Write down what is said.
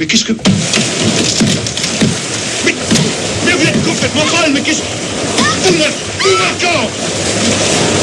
qu'est-ce que... Mais vous êtes complètement folle, mais qu'est-ce... Vous, Marquand!